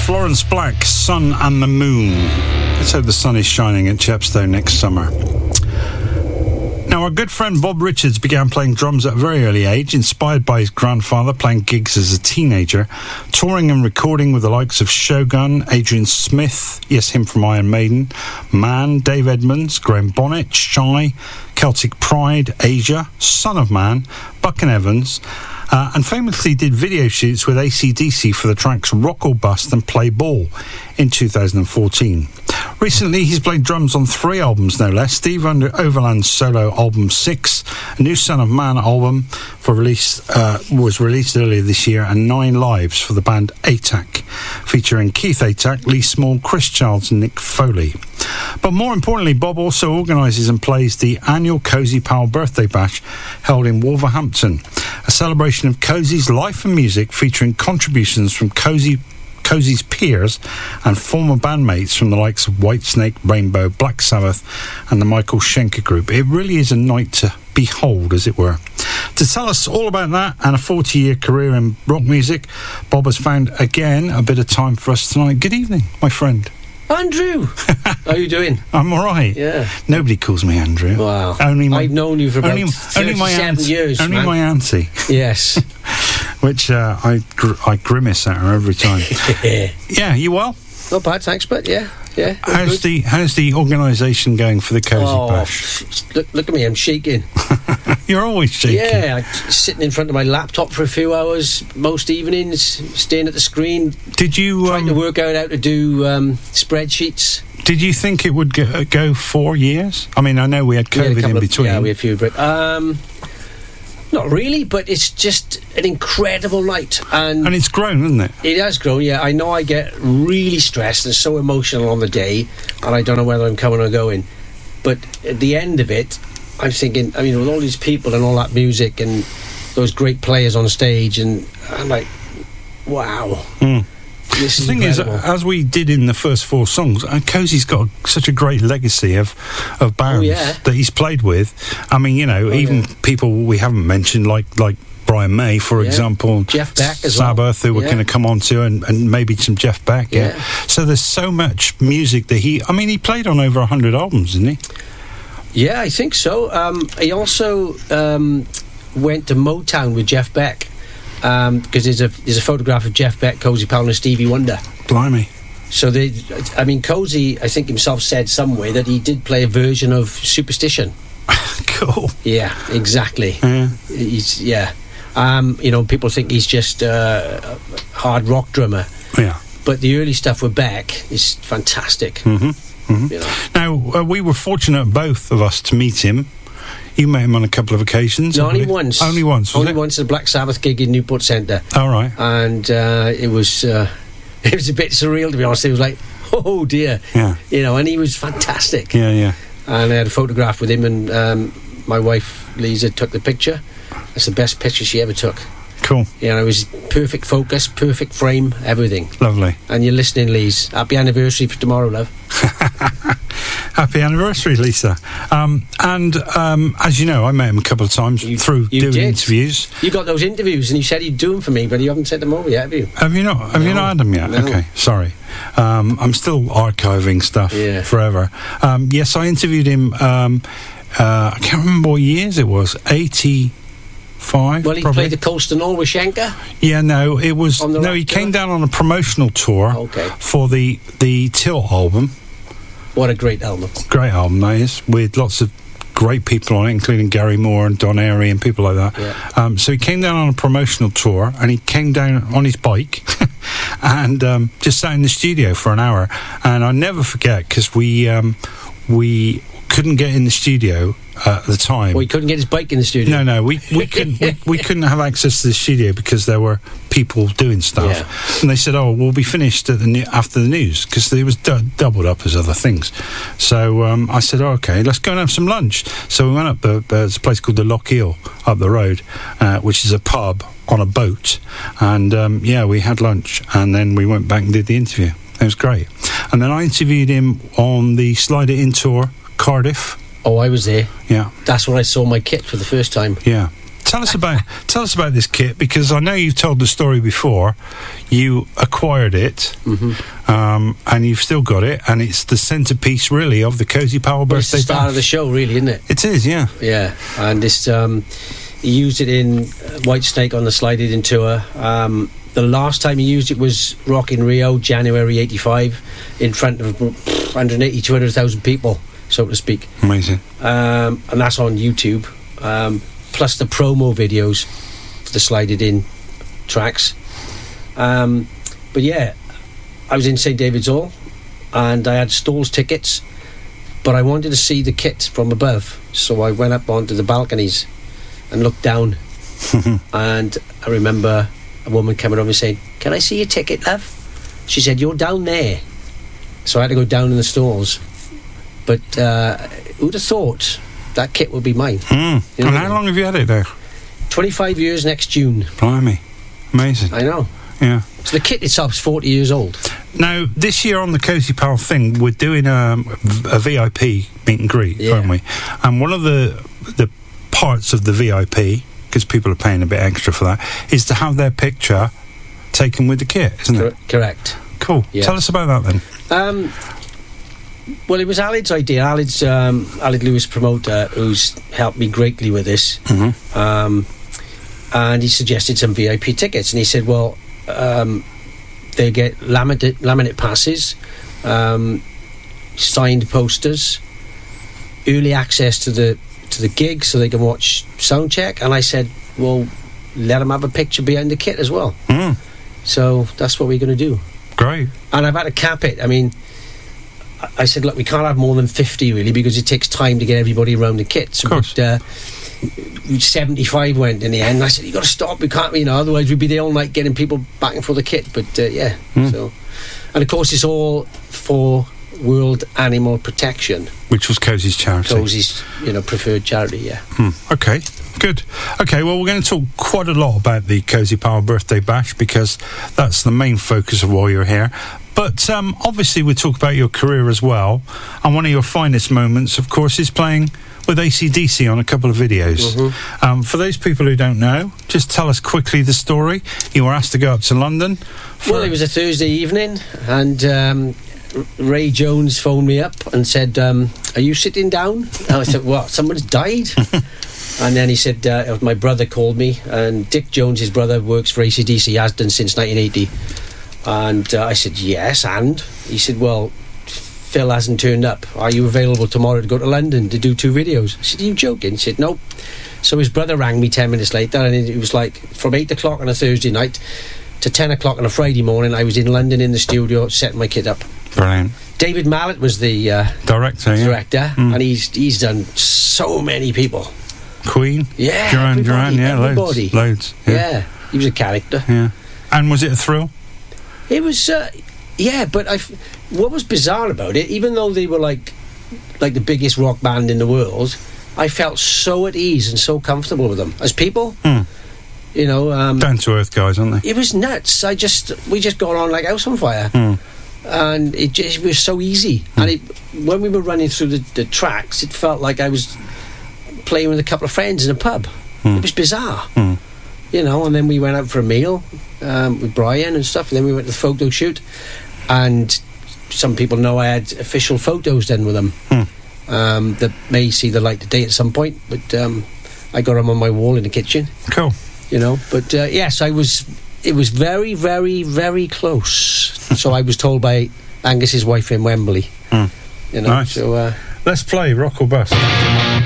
Florence Black, Sun and the Moon. Let's hope the sun is shining at Chepstow next summer. Now, our good friend Bob Richards began playing drums at a very early age, inspired by his grandfather playing gigs as a teenager, touring and recording with the likes of Shogun, Adrian Smith, yes, him from Iron Maiden, Man, Dave Edmunds, Graham Bonnet, Shy, Celtic Pride, Asia, Son of Man, Buck and Evans, and famously did video shoots with AC/DC for the tracks Rock or Bust and Play Ball in 2014. Recently, he's played drums on 3 albums, no less. Steve Overland's solo album 6, a new Son of Man album was released earlier this year, and 9 lives for the band ATAC, featuring Keith ATAC, Lee Small, Chris Childs and Nick Foley. But more importantly, Bob also organises and plays the annual Cozy Powell Birthday Bash held in Wolverhampton, a celebration of Cozy's life and music featuring contributions from Cozy's peers and former bandmates from the likes of Whitesnake, Rainbow, Black Sabbath and the Michael Schenker Group. It really is a night to behold, as it were. To tell us all about that and a 40-year career in rock music, Bob has found again a bit of time for us tonight. Good evening, my friend. Andrew! How are you doing? I'm all right. Yeah. Nobody calls me Andrew. Wow. I've known you for about 37 years, Only man. my auntie. Yes. Which I grimace at her every time. Yeah, you well? Not bad, thanks, but yeah. How's the organisation going for the Cozy Bash? Look at me, I'm shaking. You're always shaking. Yeah, I'm sitting in front of my laptop for a few hours most evenings, staring at the screen. Did you trying to work out how to do spreadsheets? Did you think it would go 4 years? I mean, I know we had COVID in between. Yeah, we had a few breaks. Not really, but it's just an incredible night. And it's grown, isn't it? It has grown, yeah. I know I get really stressed and so emotional on the day, and I don't know whether I'm coming or going. But at the end of it, I'm thinking, I mean, with all these people and all that music and those great players on stage, and I'm like, wow. The thing is, as we did in the first 4 songs, Cozy's got such a great legacy of bands that he's played with. I mean, you know, people we haven't mentioned, like Brian May, for example, Jeff Beck as Sabbath, who we're going to come on to, and maybe some Jeff Beck. Yeah. So there's so much music that he played on over 100 albums, didn't he? Yeah, I think so. He also went to Motown with Jeff Beck. Because there's a photograph of Jeff Beck, Cozy Powell and Stevie Wonder. Blimey. So Cozy, I think himself said somewhere that he did play a version of Superstition. Cool. Yeah, exactly. You know, people think he's just a hard rock drummer. Yeah. But the early stuff with Beck is fantastic. Mm-hmm. You know? Now, we were fortunate, both of us, to meet him. You met him on a couple of occasions. No, only once. Only once, Only once at a Black Sabbath gig in Newport Centre. All right. And it was a bit surreal, to be honest. It was like, oh dear. Yeah. You know, and he was fantastic. Yeah. And I had a photograph with him, and my wife, Lisa, took the picture. That's the best picture she ever took. Cool. You know, it was perfect focus, perfect frame, everything. Lovely. And you're listening, Lise. Happy anniversary for tomorrow, love. Happy anniversary, Lisa. As you know, I met him a couple of times through doing interviews. You got those interviews and you said you'd do them for me, but you haven't sent them over yet, have you? Have you not? Have you not had them yet? No. Okay, sorry. I'm still archiving stuff forever. Yes, I interviewed him, I can't remember what years it was, 85. Well, he probably. played the Colston Hall with Schenker? Yeah, no, it was... No, he came down on a promotional tour for the Tilt album. What a great album. Great album, that is, with lots of great people on it, including Gary Moore and Don Airey and people like that. Yeah. So he came down on a promotional tour, and he came down on his bike and just sat in the studio for an hour. And I'll never forget, because we couldn't get in the studio at the time. Well, he couldn't get his bike in the studio. No, we couldn't. we couldn't have access to the studio because there were people doing stuff. Yeah. And they said, "Oh, we'll be finished after the news," because it was doubled up as other things. So I said, "Oh, okay, let's go and have some lunch." So we went up. There's a place called the Loch Eel up the road, which is a pub on a boat, and we had lunch, and then we went back and did the interview. It was great. And then I interviewed him on the Slide It In tour, Cardiff. Oh, I was there. Yeah. That's when I saw my kit for the first time. Yeah. tell us about this kit, because I know you've told the story before. You acquired it, and you've still got it, and it's the centrepiece, really, of the Cozy Powell birthday bash. It's the start of the show, really, isn't it? It is, yeah. Yeah, and this he used it in White Snake on the Slide It In tour. The last time he used it was Rock in Rio, January '85, in front of 180, 200,000 people, so to speak. Amazing. And that's on YouTube. Plus the promo videos for the Slide It In tracks. But yeah, I was in St David's Hall and I had stalls tickets, but I wanted to see the kit from above, so I went up onto the balconies and looked down. And I remember a woman coming over and saying, "Can I see your ticket, love?" She said, "You're down there." So I had to go down in the stalls. But who'd have thought that kit would be mine? You know, and how long have you had it there? 25 years next June. Blimey. Amazing. I know. Yeah. So the kit itself is 40 years old. Now, this year on the Cozy Powell thing, we're doing a VIP meet and greet, aren't we? And one of the parts of the VIP, because people are paying a bit extra for that, is to have their picture taken with the kit, isn't it? Correct. Cool. Yeah. Tell us about that then. Well, it was Alid's idea. Alid Lewis, promoter, who's helped me greatly with this. And he suggested some VIP tickets, and he said, well, they get laminate passes, signed posters, early access to the gig so they can watch soundcheck. And I said, well, let them have a picture behind the kit as well. So that's what we're going to do. Great. And I've had to cap it. I mean, I said, look, we can't have more than 50 really, because it takes time to get everybody around the kit. So, of course. But, 75 went in the end. I said, you got to stop, we can't, otherwise we'd be there all night getting people back and for the kit. But yeah, so, and of course it's all for World Animal Protection, which was Cozy's charity. Cozy's, preferred charity. Yeah. Okay, good. Okay, well, we're going to talk quite a lot about the Cozy Powell birthday bash, because that's the main focus of why you're here. But obviously we'll talk about your career as well, and one of your finest moments, of course, is playing with AC/DC on a couple of videos. For those people who don't know, just tell us quickly the story. You were asked to go up to London. Well, it was a Thursday evening, and Ray Jones phoned me up and said, are you sitting down? And I said, what, someone's died? And then he said, my brother called me, and Dick Jones, his brother, works for AC/DC, has done since 1980. And I said, yes, and? He said, well, Phil hasn't turned up. Are you available tomorrow to go to London to do 2 videos? I said, are you joking? He said, nope. So his brother rang me 10 minutes later, and it was like from 8 o'clock on a Thursday night to 10 o'clock on a Friday morning, I was in London in the studio setting my kit up. Brilliant. David Mallet was the director, and he's done so many people. Queen? Yeah. Duran, yeah, everybody. Loads. Yeah, he was a character. Yeah. And was it a thrill? It was, yeah, but what was bizarre about it, even though they were like the biggest rock band in the world, I felt so at ease and so comfortable with them as people. Down to earth guys, aren't they? It was nuts. We just got on like house on fire, and it was so easy. And when we were running through the tracks, it felt like I was playing with a couple of friends in a pub. It was bizarre. And then we went out for a meal with Brian and stuff, and then we went to the photo shoot, and some people know I had official photos done with them that may see the light of day at some point, but I got them on my wall in the kitchen. Cool. But yes, it was very, very, very close. So I was told by Angus's wife in Wembley. Nice. So let's play Rock or Bust.